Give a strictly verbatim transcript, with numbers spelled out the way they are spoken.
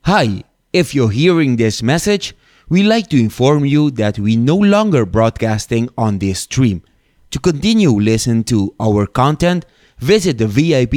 Hi, if you're hearing this message, we like to inform you that we no longer broadcasting on this stream. To continue listen to our content, visit the V I P